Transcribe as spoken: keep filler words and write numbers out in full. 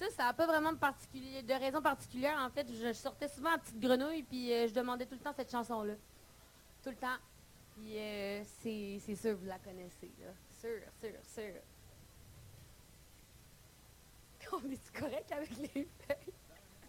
Ça, ça n'a pas vraiment de, particulier, de raison particulière. En fait, je sortais souvent en petite grenouille, puis euh, je demandais tout le temps cette chanson-là. Tout le temps. Puis euh, c'est c'est sûr, vous la connaissez, là. Sûr, sûr, sûr. On est correct avec les feuilles?